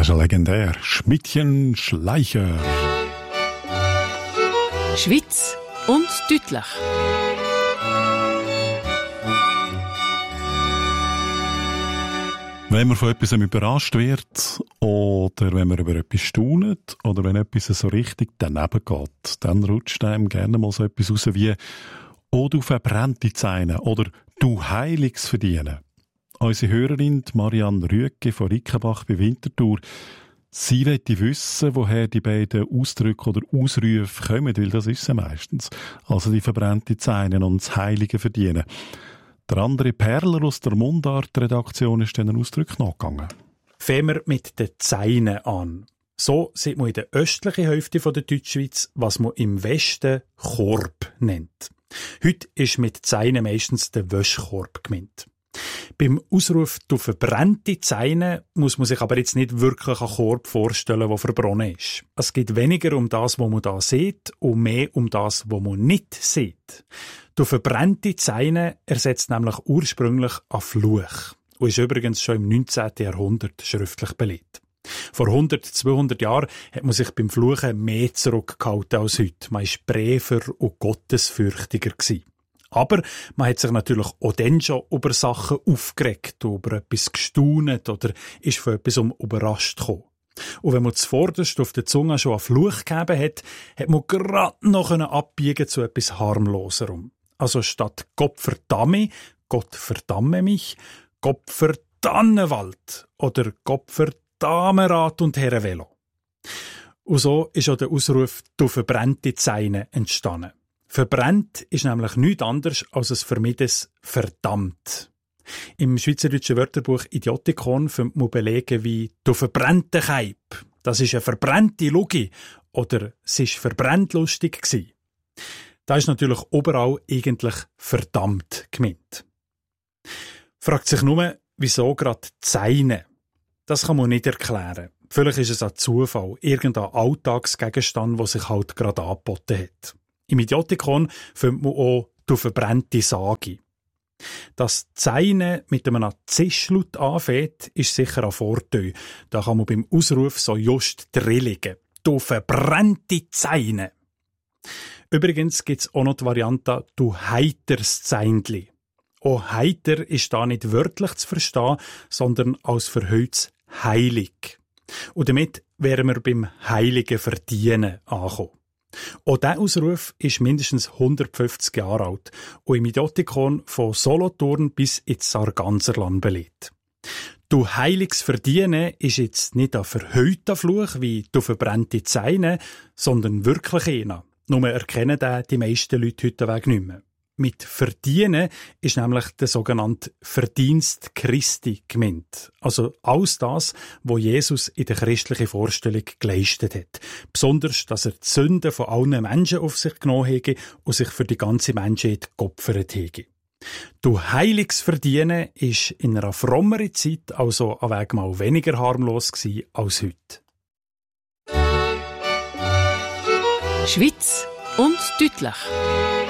Das ist ja legendär. Schmidtchen Schleicher. Schweiz und deutlich. Wenn man von etwas überrascht wird oder wenn man über etwas staunt oder wenn etwas so richtig daneben geht, dann rutscht einem gerne mal so etwas raus wie «Oh, du verbrannte Zähne» oder «Du Heiliges verdienen». Unsere Hörerin Marianne Rüegge von Rickenbach bei Winterthur, sie möchte wissen, woher die beiden Ausdrücke oder Ausrufe kommen, weil das ist sie meistens. Also die verbrannte Zähne und das Heilige verdienen. Der andere Perler aus der Mundart-Redaktion ist diesen Ausdruck nachgegangen. Fangen wir mit den Zähnen an. So sieht man in der östlichen Hälfte der Deutschschweiz, was man im Westen Korb nennt. Heute ist mit Zähnen meistens der Wäschkorb gemeint. Beim Ausruf «Du verbrannte Zähne» muss man sich aber jetzt nicht wirklich einen Korb vorstellen, der verbrannt ist. Es geht weniger um das, was man da sieht, und mehr um das, was man nicht sieht. «Du verbrannte Zähne» ersetzt nämlich ursprünglich einen Fluch und ist übrigens schon im 19. Jahrhundert schriftlich belegt. Vor 100, 200 Jahren hat man sich beim Fluchen mehr zurückgehalten als heute. Man war braver und gottesfürchtiger gewesen. Aber man hat sich natürlich auch dann schon über Sachen aufgeregt, über etwas gestaunet oder ist von etwas überrascht gekommen. Und wenn man zuvorderst auf der Zunge schon einen Fluch gegeben hat, hat man gerade noch abbiegen zu etwas harmloserem. Also statt «Gott verdamme», «Gott verdamme mich», «Gott verdannewald» oder «Gott verdamerat und Herrenvelo». Und so ist auch der Ausruf «Du verbrannte Zähne» entstanden. Verbrennt ist nämlich nichts anderes als ein vermiedenes verdammt. Im schweizerdeutschen Wörterbuch Idiotikon findet man Belege wie «Du verbrannte Keib», «Das ist eine verbrannte Lugi» oder «Es ist verbrennt lustig gsi». Da ist natürlich überall eigentlich verdammt gemeint. Fragt sich nur, wieso gerade Zähne? Das kann man nicht erklären. Vielleicht ist es ein Zufall, irgendein Alltagsgegenstand, der sich halt gerade angeboten hat. Im Idiotikon findet man auch «Du verbrannte Sage». Dass Zähne mit einem Zischlaut anfängt, ist sicher ein Vorteil. Da kann man beim Ausruf so just drilligen. «Du verbrannte Zähne». Übrigens gibt es auch noch die Variante «Du heiters Zähnli». Auch heiter ist da nicht wörtlich zu verstehen, sondern als verhülltes heilig. Und damit wären wir beim heiligen Verdienen angekommen. Auch dieser Ausruf ist mindestens 150 Jahre alt und im Idiotikon von Solothurn bis ins Sarganserland belegt. «Du heiliges Verdienen» ist jetzt nicht ein verhüllter Fluch wie «Du verbrannte Zähne», sondern wirklich einer. Nur erkennen den die meisten Leute heute Weg nicht mehr. Mit «Verdienen» ist nämlich der sogenannte Verdienst Christi gemeint. Also alles das, was Jesus in der christlichen Vorstellung geleistet hat. Besonders, dass er die Sünden von allen Menschen auf sich genommen hat und sich für die ganze Menschheit geopfert hat. «Du heiliges Verdienen» ist in einer frommeren Zeit also ein Weg mal weniger harmlos gewesen als heute. Schweiz und deutlich.